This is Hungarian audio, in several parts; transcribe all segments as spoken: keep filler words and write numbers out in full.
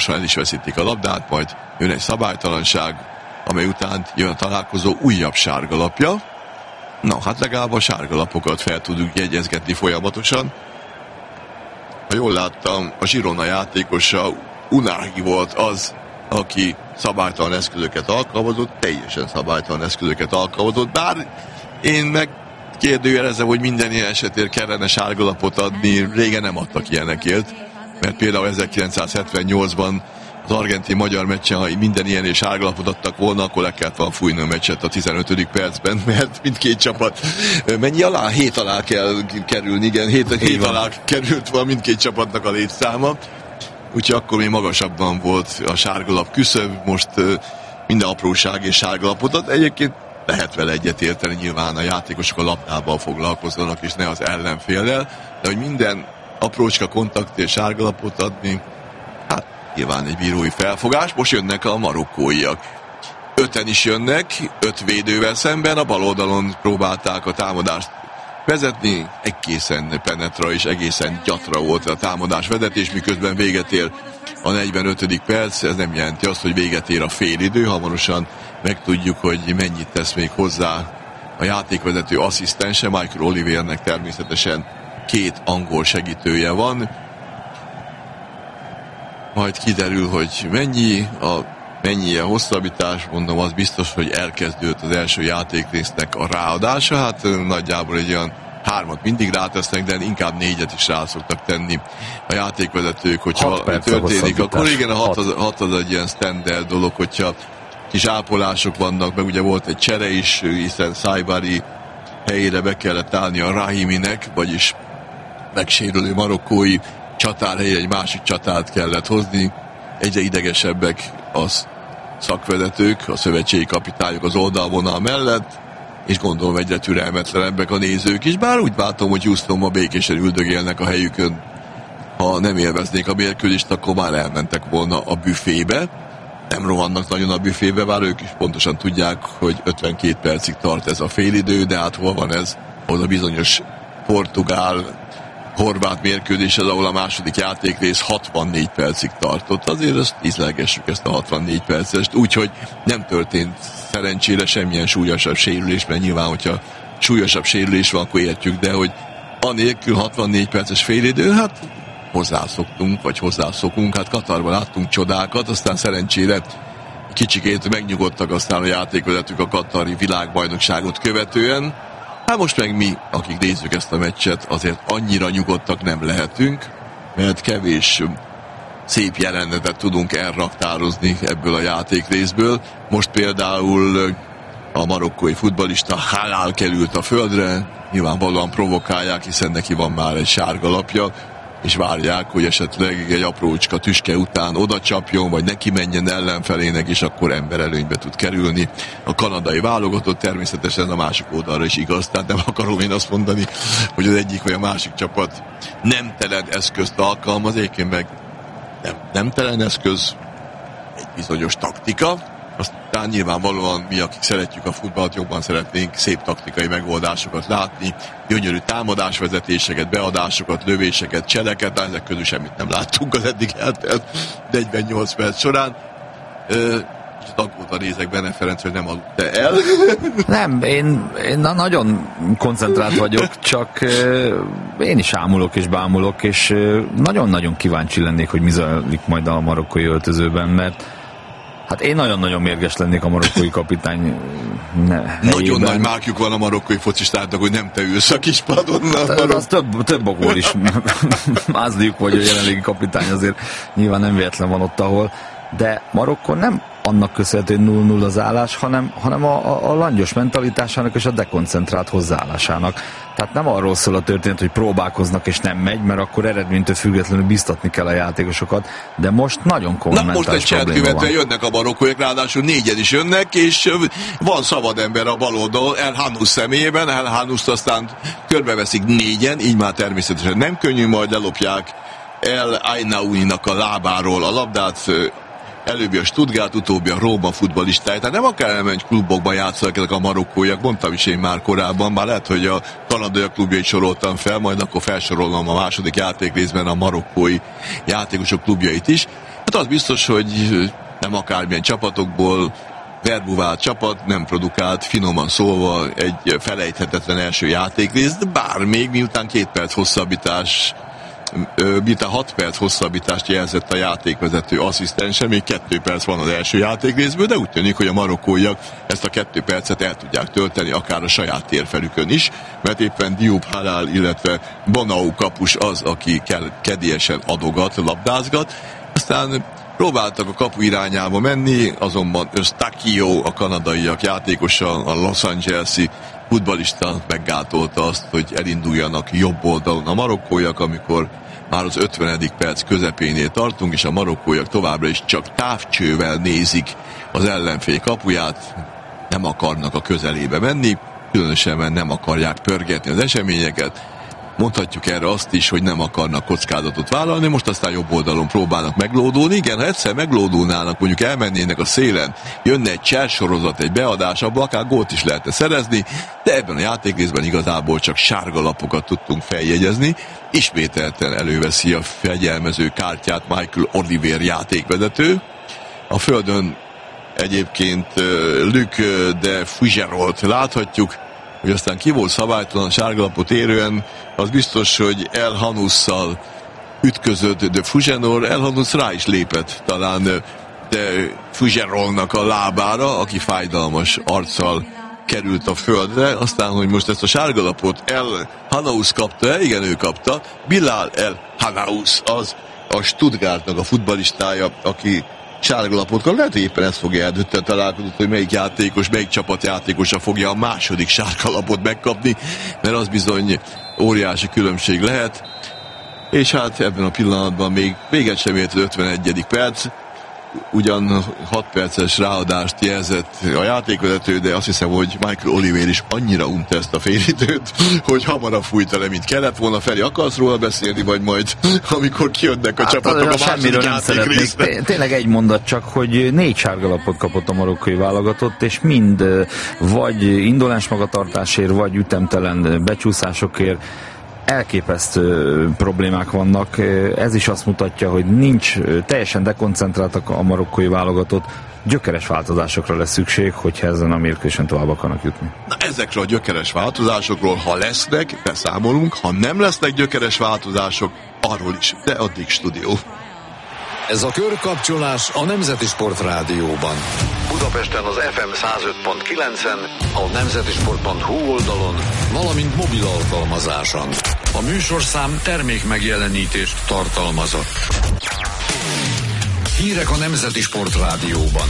gyorsan el is veszítik a labdát, majd jön egy szabálytalanság, amely után jön a találkozó újabb sárgalapja. Na, hát legalább a sárgalapokat fel tudjuk jegyezgetni folyamatosan. Ha jól láttam, a Girona játékosa Unai volt az, aki szabálytalan eszközöket alkalmazott, teljesen szabálytalan eszközöket alkalmazott, bár én meg kérdőjelezem, hogy minden ilyen esetért kellene sárgalapot adni, régen nem adtak ilyenekért, mert például ezerkilencszázhetvennyolcban az argentin-magyar meccsen, ha minden ilyen és sárgalapot adtak volna, akkor le kellett volna fújni a meccset a tizenötödik percben, mert mindkét csapat mennyi alá? Hét alá kell kerülni, igen, hét, hét alá került volna mindkét csapatnak a létszáma, úgyhogy akkor még magasabban volt a sárgalap küszöb, most minden apróság és sárgalapot ad. Egyébként lehet vele egyet érteni, nyilván a játékosok a labdával foglalkozzanak, és ne az ellenféllel, de hogy minden aprócska kontakt és sárgalapot adni, hát nyilván egy bírói felfogás. Most jönnek a marokkóiak. Öten is jönnek, öt védővel szemben, a bal oldalon próbálták a támadást vezetni, egészen penetra és egészen gyatra volt a támadás vezetés, miközben véget ér a negyvenötödik perc, ez nem jelenti azt, hogy véget ér a félidő, hamarosan megtudjuk, hogy mennyit tesz még hozzá a játékvezető asszisztense, Michael Olivernek természetesen két angol segítője van, majd kiderül, hogy mennyi a, mennyi a hosszabbítás, mondom, az biztos, hogy elkezdődött az első játékrésznek a ráadása, hát nagyjából egy olyan hármat mindig rátesznek, de inkább négyet is rá szoktak tenni a játékvezetők, hogyha történik, akkor igen, a hat az, hat az egy ilyen standard dolog, hogyha kis ápolások vannak, meg ugye volt egy csere is, hiszen Saibari helyére be kellett állni a Rahiminek, vagyis megsérülő marokkói csatár helyére egy másik csatárt kellett hozni. Egyre idegesebbek az szakvezetők, a szövetségi kapitányok az oldalvonal mellett, és gondolom egyre türelmetlenebbek a nézők is, bár úgy látom, hogy Houstonban békésen üldögélnek a helyükön. Ha nem élveznék a mérkőzést, akkor már elmentek volna a büfébe. Nem rohannak nagyon a büfébe, bár ők is pontosan tudják, hogy ötvenkét percig tart ez a félidő, de hát hol van ez? Az a bizonyos portugál horvát mérkőzés, az, ahol a második játékrész hatvannégy percig tartott. Azért ezt ízlelgessük, ezt a hatvannégy percest, úgyhogy nem történt szerencsére semmilyen súlyosabb sérülés, mert nyilván, hogyha súlyosabb sérülés van, akkor értjük, de hogy anélkül hatvannégy perces félidő, hát hozzászoktunk, vagy hozzászokunk, hát Katarban láttunk csodákat, aztán szerencsére kicsikét megnyugodtak aztán a játékvezetők a katari világbajnokságot követően. Hát most meg mi, akik nézzük ezt a meccset, azért annyira nyugodtak nem lehetünk, mert kevés szép jelenetet tudunk elraktározni ebből a játékrészből. Most például a marokkói futballista Halal került a földre, nyilvánvalóan provokálják, hiszen neki van már egy sárgalapja, és várják, hogy esetleg egy aprócska tüske után oda csapjon, vagy neki menjen ellenfelének, és akkor emberelőnybe tud kerülni. A kanadai válogatott természetesen a másik oldalra is igaz, tehát nem akarom én azt mondani, hogy az egyik vagy a másik csapat nemtelen eszközt alkalmaz, egyébként meg nem, nemtelen eszköz, egy bizonyos taktika. Aztán nyilvánvalóan mi, akik szeretjük a futballt, jobban szeretnénk szép taktikai megoldásokat látni, gyönyörű támadásvezetéseket, beadásokat, lövéseket, cseleket, de ezek közül semmit nem láttunk az eddig eltelt negyvennyolc perc során. Kicsit aggódva nézek Bene Ferenc, hogy nem aludta el. Nem, én, én nagyon koncentrált vagyok, csak én is ámulok és bámulok, és nagyon-nagyon kíváncsi lennék, hogy mi zajlik majd a marokkói öltözőben, mert hát én nagyon-nagyon mérges lennék a marokkói kapitány ne, Nagyon nagy márkjuk van a marokkói focistáknak, hogy nem te ülsz a kispadon. Hát, az több, több okból is mázliuk, hogy a jelenlegi kapitány azért nyilván nem véletlen van ott, ahol. De Marokkó nem annak köszönhető, hogy null null az állás, hanem, hanem a, a, a langyos mentalitásának és a dekoncentrált hozzáállásának. Tehát nem arról szól a történet, hogy próbálkoznak és nem megy, mert akkor eredménytől függetlenül biztatni kell a játékosokat, de most nagyon komoly Na, mentális most egy probléma van. Jönnek a marokkóiak, ráadásul négyen is jönnek, és van szabad ember a bal oldalon, El Hanous személyében, El Hanoust aztán körbeveszik négyen, így már természetesen nem könnyű, majd ellopják El Ainaoui-nak a lábáról a labdát, előbbi a Stuttgart, utóbbi a Róma futballistája. Tehát nem akár elmenni klubokban játszanak ezek a marokkóiak, mondtam is én már korábban, bár lehet, hogy a kanadai klubjait soroltam fel, majd akkor felsorolom a második játékrészben a marokkói játékosok klubjait is. Hát az biztos, hogy nem akármilyen csapatokból verbuvált csapat, nem produkált, finoman szólva egy felejthetetlen első játékrészt, bár még miután két perc hosszabbítás, miután hat perc hosszabbítást jelzett a játékvezető asszisztense, még kettő perc van az első játékrészből, de úgy tűnik, hogy a marokkóiak ezt a kettő percet el tudják tölteni, akár a saját térfelükön is, mert éppen Diop Halal, illetve Bonau kapus az, aki kedélyesen adogat, labdázgat, aztán próbáltak a kapu irányába menni, azonban Eustáquio, a kanadaiak játékosa, a Los Angeles-i futballista meggátolta azt, hogy elinduljanak jobb oldalon a marokkóiak, amikor már az ötvenedik perc közepénél tartunk, és a marokkóiak továbbra is csak távcsővel nézik az ellenfél kapuját, nem akarnak a közelébe menni, különösen mert nem akarják pörgetni az eseményeket. Mondhatjuk erre azt is, hogy nem akarnak kockázatot vállalni, most aztán jobb oldalon próbálnak meglódulni. Igen, ha egyszer meglódulnának, mondjuk elmennének a szélen, jönne egy cselsorozat, egy beadás, abban akár gólt is lehetne szerezni, de ebben a játékrészben igazából csak sárga lapokat tudtunk feljegyezni. Ismételten előveszi a fegyelmező kártyát Michael Oliver játékvezető. A földön egyébként Luc de Fougerolt láthatjuk, hogy aztán ki volt szabálytalan a sárgalapot érően, az biztos, hogy El Hanusszal ütközött de Fougenor, El Hanusz rá is lépett talán de Fougerolnak a lábára, aki fájdalmas arccal került a földre, aztán, hogy most ezt a sárgalapot El Hanaus kapta, igen, ő kapta, Bilal El Hanaus az a Stuttgartnak a futballistája, aki sárgalapot kap, lehet, hogy éppen ezt fogja eldönteni, találkozott, hogy melyik játékos, melyik csapatjátékosa fogja a második sárgalapot megkapni, mert az bizony óriási különbség lehet, és hát ebben a pillanatban még véget sem ért az ötvenegyedik perc, ugyan hat perces ráadást jelzett a játékvezető, de azt hiszem, hogy Michael Oliver is annyira unta ezt a félidőt, hogy hamarabb fújta le, mint kellett volna. Feri, akarsz róla beszélni, vagy majd amikor kijönnek a hát, csapatok a második játékrészre? Tényleg egy mondat csak, hogy négy sárgalapot kapott a marokkói válogatott, és mind vagy indolás magatartásért, vagy ütemtelen becsúszásokért elképesztő problémák vannak. Ez is azt mutatja, hogy nincs, teljesen dekoncentráltak a marokkói válogatott. Gyökeres változásokra lesz szükség, hogyha ezen a mérkőzésen tovább akarnak jutni. Na, ezekről a gyökeres változásokról, ha lesznek, beszámolunk, ha nem lesznek gyökeres változások, arról is, de addig stúdió. Ez a körkapcsolás a Nemzeti Sport Rádióban. Budapesten az ef em száz öt pont kilencen, a nemzetisport pont hu oldalon, valamint mobil alkalmazáson. A műsorszám termék megjelenítést tartalmazott. Hírek a Nemzeti Sport Rádióban.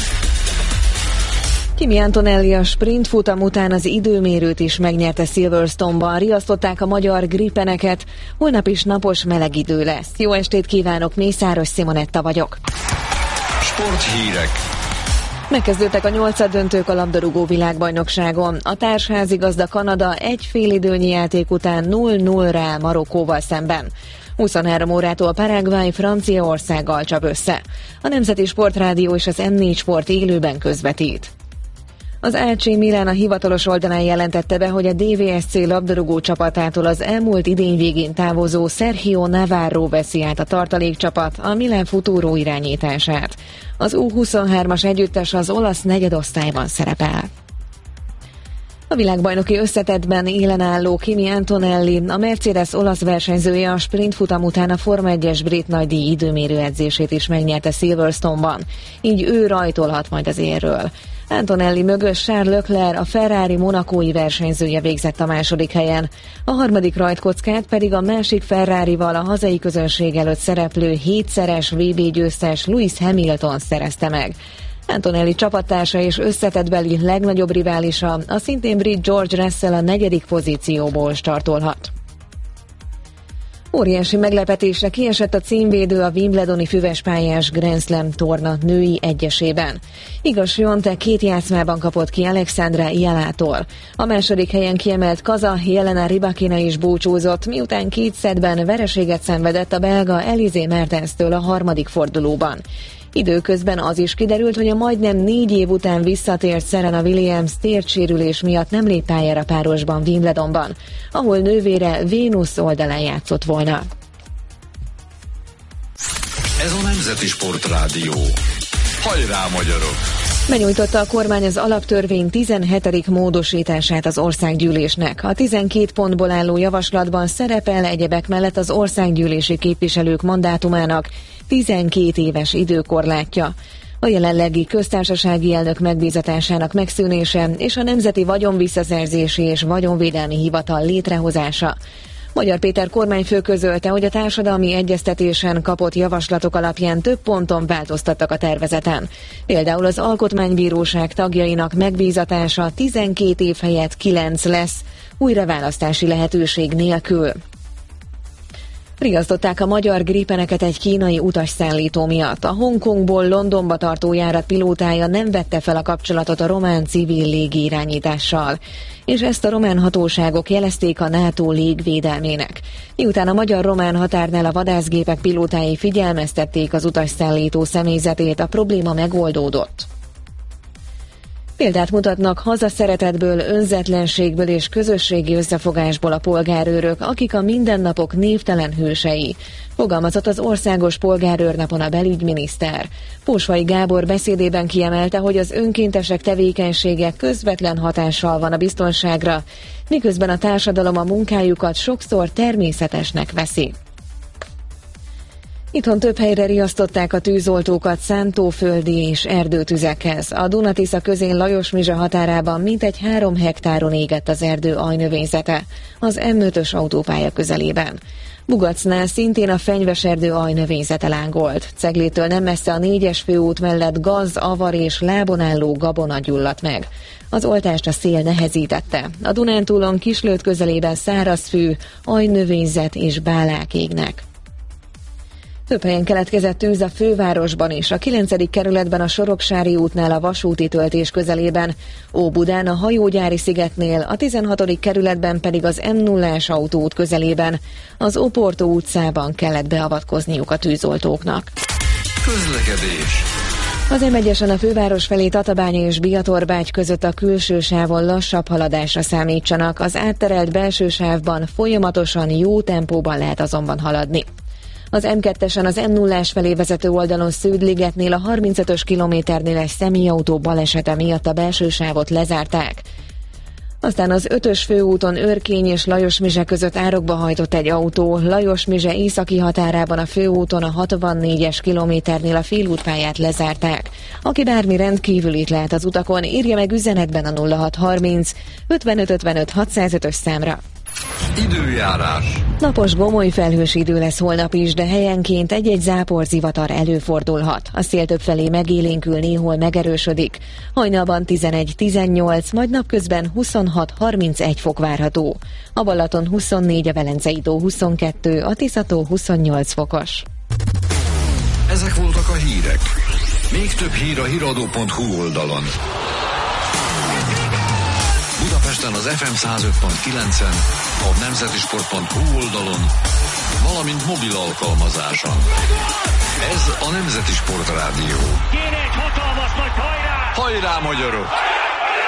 Kimi Antonelli a sprint futam után az időmérőt is megnyerte Silverstone-ban, riasztották a magyar gripeneket, holnap is napos meleg idő lesz. Jó estét kívánok, Mészáros Simonetta vagyok. Sporthírek. Megkezdődtek a nyolcaddöntők a labdarúgó világbajnokságon. A társházigazda Kanada egy félidőnyi játék után nulla nulla Marokkóval szemben. huszonhárom órától Paraguay Franciaországgal csap össze. A Nemzeti Sportrádió és az em négy Sport élőben közvetít. Az á cé Milán a hivatalos oldalán jelentette be, hogy a dé vé es cé labdarúgó csapatától az elmúlt idény végén távozó Sergio Navarro veszi át a tartalékcsapat, a Milán Futuro irányítását. Az U huszonhármas együttes az olasz negyedosztályban szerepel. A világbajnoki összetettben élen álló Kimi Antonelli, a Mercedes olasz versenyzője a sprint futam után a Forma egyes brit nagydíj időmérő edzését is megnyerte Silverstone-ban. Így ő rajtolhat majd az élről. Antonelli mögött Charles Leclerc, a Ferrari monakói versenyzője végzett a második helyen. A harmadik rajtkockát pedig a másik Ferrarival a hazai közönség előtt szereplő hétszeres vé bé győztes Lewis Hamilton szerezte meg. Antonelli csapattársa és összetettbeli legnagyobb riválisa, a szintén brit George Russell a negyedik pozícióból startolhat. Óriási meglepetésre kiesett a címvédő a Wimbledoni füvespályás Grand Slam torna női egyesében. Iga Swiatek két játszmában kapott ki Alexandra Ialától. A második helyen kiemelt kaza Jelena Rybakina is búcsúzott, miután két szettben vereséget szenvedett a belga Elise Mertenstől a harmadik fordulóban. Időközben az is kiderült, hogy a majdnem négy év után visszatért Serena Williams térdsérülés miatt nem lép pályára párosban Wimbledonban, ahol nővére Vénusz oldalán játszott volna. Ez a Nemzeti Sportrádió. Hajrá, magyarok! Benyújtotta a kormány az alaptörvény tizenhetedik módosítását az országgyűlésnek. A tizenkét pontból álló javaslatban szerepel egyebek mellett az országgyűlési képviselők mandátumának tizenkét éves időkorlátja, a jelenlegi köztársasági elnök megbízatásának megszűnése és a Nemzeti Vagyonvisszaszerzési és Vagyonvédelmi Hivatal létrehozása. Magyar Péter kormányfő közölte, hogy a társadalmi egyeztetésen kapott javaslatok alapján több ponton változtattak a tervezeten. Például az Alkotmánybíróság tagjainak megbízatása tizenkét év helyett kilenc lesz, újraválasztási lehetőség nélkül. Riasztották a magyar gripeneket egy kínai utasszállító miatt. A Hongkongból Londonba tartó járat pilótája nem vette fel a kapcsolatot a román civil légirányítással, és ezt a román hatóságok jelezték a NATO légvédelmének. Miután a magyar-román határnál a vadászgépek pilótái figyelmeztették az utasszállító személyzetét, a probléma megoldódott. Példát mutatnak hazaszeretetből, önzetlenségből és közösségi összefogásból a polgárőrök, akik a mindennapok névtelen hősei, fogalmazott az Országos Polgárőrnapon a belügyminiszter. Pósvai Gábor beszédében kiemelte, hogy az önkéntesek tevékenysége közvetlen hatással van a biztonságra, miközben a társadalom a munkájukat sokszor természetesnek veszi. Itthon több helyre riasztották a tűzoltókat szántóföldi és erdőtüzekhez. A Duna-Tisza közén Lajos-Mizsa határában mintegy három hektáron égett az erdő ajnövényzete, az em ötös autópálya közelében. Bugacnál szintén a fenyveserdő ajnövényzete lángolt. Ceglétől nem messze a négyes főút mellett gaz, avar és lábon álló gabona gyulladt meg. Az oltást a szél nehezítette. A Dunántúlon Kislőd közelében szárazfű, ajnövényzet és bálák égnek. Több helyen keletkezett tűz a fővárosban is, a kilencedik kerületben a Soroksári útnál a vasúti töltés közelében, Óbudán a Hajógyári szigetnél, a tizenhatodik kerületben pedig az em nullás autóút közelében, az Oportó utcában kellett beavatkozniuk a tűzoltóknak. Közlekedés. Az em egyesen a főváros felé Tatabánya és Biatorbágy között a külső sávon lassabb haladásra számítsanak, az átterelt belső sávban folyamatosan jó tempóban lehet azonban haladni. Az em kettesen az em nullás felé vezető oldalon Szűdligetnél a harmincötös kilométernél egy személyautó balesete miatt a belső sávot lezárták. Aztán az ötös főúton Örkény és Lajos-Mizse között árokba hajtott egy autó, Lajos-Mizse északi határában a főúton a hatvannégyes kilométernél a félútpályát lezárták. Aki bármi rendkívülit lát az utakon, írja meg üzenetben a nulla hat harminc ötvenöt ötvenöt hatszázötös számra. Időjárás. Napos, gomoly felhős idő lesz holnap is, de helyenként egy-egy záporzivatar előfordulhat. A szél többfelé megélénkül, néhol megerősödik. Hajnalban tizenegy tizennyolc, majd napközben huszonhat harmincegy fok várható. A Balaton huszonnégy, a Velencei tó huszonkettő, a Tiszató huszonnyolc fokos. Ezek voltak a hírek. Még több hír a híradó pont hu oldalon. Budapesten az ef em száz öt pont kilencen, a nemzetisport pont hu oldalon, valamint mobil alkalmazáson. Ez a Nemzeti Sportrádió. Kéne egy hatalmas nagy hajrá! Hajrá, magyarok!